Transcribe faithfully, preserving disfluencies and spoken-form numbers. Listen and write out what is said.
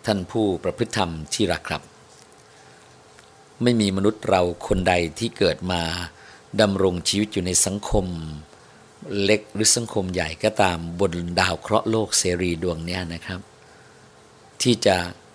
ท่านผู้ประพฤติธรรมที่รักครับไม่มีมนุษย์เราคนใดที่เกิดมาดำรงชีวิตอยู่ในสังคมเล็กหรือสังคมใหญ่ก็ตามบนดาวเคราะห์โลกเสรีดวงนี้นะครับที่จะ